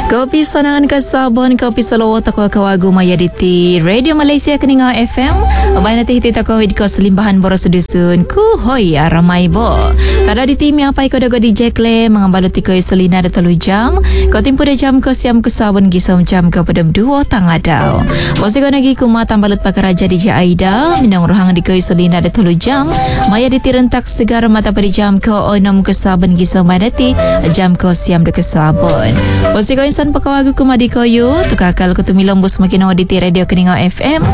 Kopi sanangan kasabon, kopi salawat ako kawagu maya diti Radio Malaysia Keninga FM. Abay na tihiti ako hidko selimbahan boros dusun. Kuhoy aramay bo. Tada di timi apa ko dago di Jekle mengambaluti ko selina da 3 jam. Ko timpu da jam ko siam kasabon gisom jam ko padam 2 tangadaw. Wasi ko nagi kuma tambalut pakaraja di Aida minang rohang di ko selina da 3 jam. Maya diti rentak segar mata pada jam ko onom kasabon gisom manati jam ko siam da kasabon. Wasi ko insan pakawagu kumadi koyo tukakal ko tumilom bus makin di Radio Keninga FM.